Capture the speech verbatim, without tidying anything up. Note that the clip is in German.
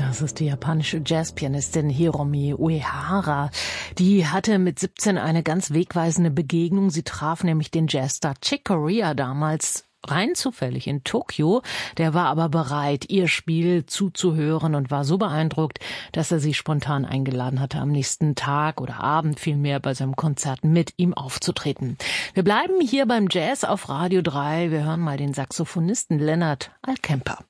Das ist die japanische Jazzpianistin Hiromi Uehara. Die hatte mit siebzehn eine ganz wegweisende Begegnung. Sie traf nämlich den Jazzstar Chick Corea damals rein zufällig in Tokio. Der war aber bereit, ihr Spiel zuzuhören und war so beeindruckt, dass er sie spontan eingeladen hatte, am nächsten Tag oder Abend vielmehr bei seinem Konzert mit ihm aufzutreten. Wir bleiben hier beim Jazz auf Radio drei. Wir hören mal den Saxophonisten Leonard Alkemper.